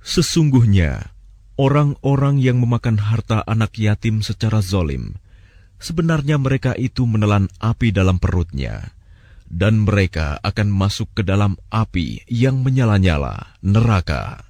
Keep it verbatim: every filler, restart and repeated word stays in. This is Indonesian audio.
Sesungguhnya, orang-orang yang memakan harta anak yatim secara zalim, sebenarnya mereka itu menelan api dalam perutnya, dan mereka akan masuk ke dalam api yang menyala-nyala, neraka.